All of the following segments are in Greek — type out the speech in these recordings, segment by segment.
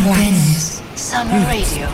Αντένες Summer Radio.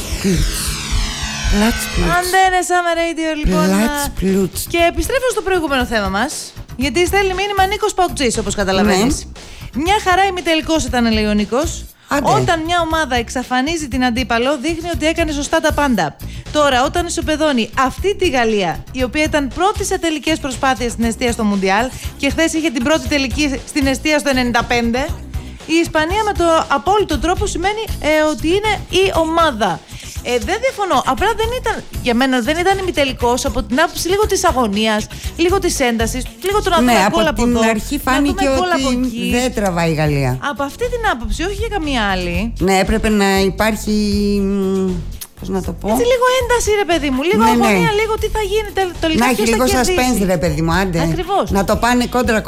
Αντένες Summer Radio, λοιπόν. Και επιστρέφω στο προηγούμενο θέμα μας, γιατί στέλνει μήνυμα Νίκος Παουτζής, όπως καταλαβαίνεις. Μια χαρά ημιτελικός ήταν, λέει ο Νίκος. Όταν μια ομάδα εξαφανίζει την αντίπαλο, δείχνει ότι έκανε σωστά τα πάντα. Τώρα, όταν ισοπεδώνει αυτή τη Γαλλία, η οποία ήταν πρώτη σε τελικές προσπάθειες στην εστία στο Μουντιάλ και χθες είχε την πρώτη τελική στην εστία στο 95, η Ισπανία με το απόλυτο τρόπο σημαίνει ότι είναι η ομάδα. Δεν διαφωνώ. Απλά δεν ήταν, για μένα δεν ήταν ημιτελικός από την άποψη λίγο της αγωνίας, λίγο της έντασης, λίγο το να δούμε γκολ από εδώ. Ναι, από την αρχή φάνηκε ότι δεν τραβάει η Γαλλία. Από αυτή την άποψη, όχι για καμία άλλη. Ναι, έπρεπε να υπάρχει. Πώς να το πω. Έτσι, λίγο ένταση, ρε παιδί μου. Λίγο αγωνία, λίγο τι θα γίνει τελικά. Να έχει λίγο suspense, ρε παιδί μου, άντε. Ακριβώς. Να το πάνε κόντρα.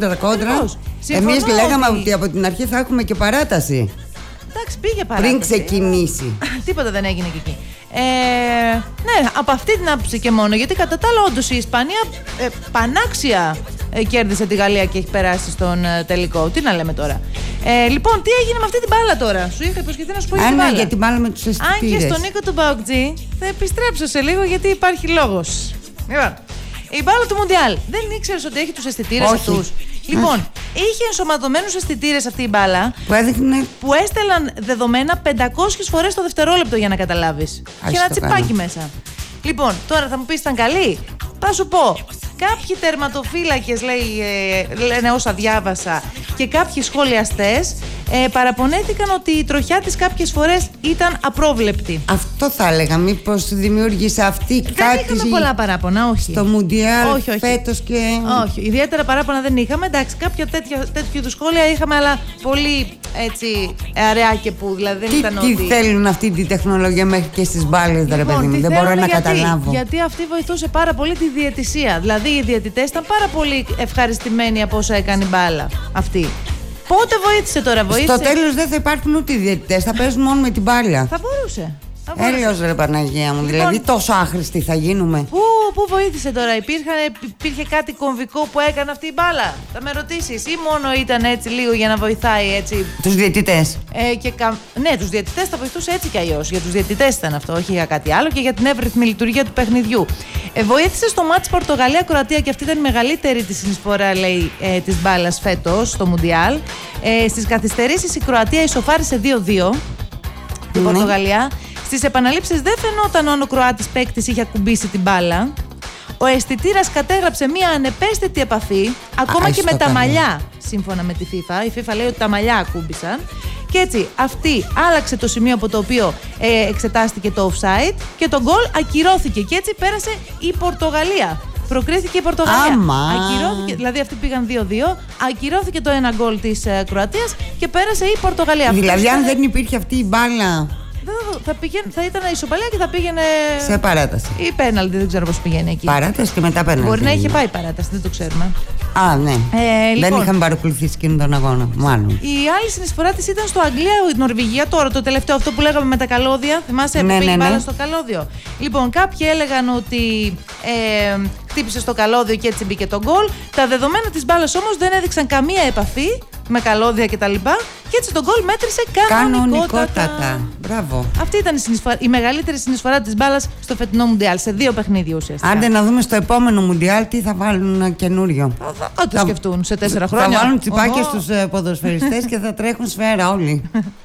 Εμείς λέγαμε ότι από την αρχή θα έχουμε και παράταση. Εντάξει, πήγε παράταση. Πριν ξεκινήσει. Τίποτα δεν έγινε και εκεί. Ναι, από αυτή την άποψη και μόνο. Γιατί κατά τα άλλα, όντως η Ισπανία πανάξια κέρδισε τη Γαλλία και έχει περάσει στον τελικό. Τι να λέμε τώρα. Λοιπόν, τι έγινε με αυτή την μπάλα τώρα. Σου είχα υποσχεθεί να σου πω για την μπάλα. Για την μπάλα με τους αισθητήρες. Αν και στον Νίκο του Μπαοκτζή θα επιστρέψω σε λίγο, γιατί υπάρχει λόγος. Λοιπόν, η μπάλα του Μουντιάλ. Δεν ήξερες ότι έχει τους αισθητήρες αυτούς? Λοιπόν, είχε ενσωματωμένους αισθητήρες αυτή η μπάλα που έστελναν δεδομένα 500 φορές το δευτερόλεπτο, για να καταλάβεις. Είχε ένα τσιπάκι μέσα. Λοιπόν, τώρα θα μου πεις, ήταν καλή? Θα σου πω. Κάποιοι τερματοφύλακες, λένε όσα διάβασα, και κάποιοι σχολιαστές παραπονέθηκαν ότι η τροχιά της κάποιες φορές ήταν απρόβλεπτη. Αυτό θα έλεγα. Μήπως δημιούργησε αυτή κάτι. Δεν είχαμε πολλά παράπονα, όχι. Στο Μουντιάλ φέτος και. Όχι, ιδιαίτερα παράπονα δεν είχαμε. Εντάξει, κάποια τέτοιου είδους σχόλια είχαμε, αλλά πολύ έτσι αραιά και που. Δηλαδή δεν ήταν ότι. Τι θέλουν αυτή τη τεχνολογία μέχρι και στις μπάλες, ρε παιδί μου. Δεν μπορώ να καταλάβω. Γιατί αυτή βοηθούσε πάρα πολύ τη διαιτησία. Δηλαδή οι διαιτητές ήταν πάρα πολύ ευχαριστημένοι από όσα έκανε η μπάλα αυτή. Πότε βοήθησε τώρα, βοήθησε? Στο τέλος δεν θα υπάρχουν ούτε οι διαιτητές, θα παίζουν μόνο με την μπάλα. Θα μπορούσε. Έλεος, ρε Παναγία μου, λοιπόν, δηλαδή τόσο άχρηστοι θα γίνουμε. Πού βοήθησε τώρα, υπήρχε κάτι κομβικό που έκανε αυτή η μπάλα? Θα με ρωτήσεις, ή μόνο ήταν έτσι λίγο για να βοηθάει έτσι τους διαιτητές? Ναι, τους διαιτητές θα βοηθούσε έτσι κι αλλιώς. Για τους διαιτητές ήταν αυτό, όχι για κάτι άλλο, και για την εύρυθμη λειτουργία του παιχνιδιού. Βοήθησε στο μάτς Πορτογαλία-Κροατία, και αυτή ήταν η μεγαλύτερη τη συνεισφορά, λέει, της μπάλας φέτος στο Μουντιάλ. Στις καθυστερήσεις η Κροατία ισοφάρισε 2-2 την Πορτογαλία. Στις επαναλήψεις δεν φαινόταν ο Κροάτης παίκτης είχε ακουμπήσει την μπάλα. Ο αισθητήρας κατέγραψε μια ανεπαίσθητη επαφή, ακόμα και με τα μαλλιά, σύμφωνα με τη FIFA. Η FIFA λέει ότι τα μαλλιά ακούμπησαν. Και έτσι αυτή άλλαξε το σημείο από το οποίο εξετάστηκε το offside και το γκολ ακυρώθηκε. Και έτσι πέρασε η Πορτογαλία. Προκρίθηκε η Πορτογαλία. Ακυρώθηκε, δηλαδή αυτοί πήγαν 2-2. Ακυρώθηκε το ένα γκολ της Κροατίας και πέρασε η Πορτογαλία. Δηλαδή, αν δεν υπήρχε αυτή η μπάλα, θα ήταν ισοπαλία και θα πήγαινε σε παράταση ή πέναλτι, δεν ξέρω πώς πήγαινε εκεί. Παράταση και μετά πέναλτι. Μπορεί να είχε πάει παράταση, δεν το ξέρουμε. Ναι. Λοιπόν, δεν είχαμε παρακολουθήσει εκείνον τον αγώνα, μάλλον. Η άλλη συνεισφορά της ήταν στο Αγγλία-Νορβηγία, τώρα το τελευταίο, αυτό που λέγαμε με τα καλώδια. Θυμάσαι που πήγε μπάλα στο καλώδιο? Λοιπόν, κάποιοι έλεγαν ότι χτύπησε στο καλώδιο και έτσι μπήκε το γκολ. Τα δεδομένα της μπάλας όμως δεν έδειξαν καμία επαφή με καλώδια κτλ. Και έτσι το γκολ μέτρησε κανονικότατα. Μπράβο. Αυτή ήταν η μεγαλύτερη συνεισφορά της μπάλας στο φετινό Μουντιάλ, σε 2 παιχνίδια ουσιαστικά. Άντε να δούμε στο επόμενο Μουντιάλ τι θα βάλουν καινούριο. Θα το σκεφτούν σε 4 χρόνια. Θα βάλουν τσιπάκια στους ποδοσφαιριστές και θα τρέχουν σφαίρα όλοι.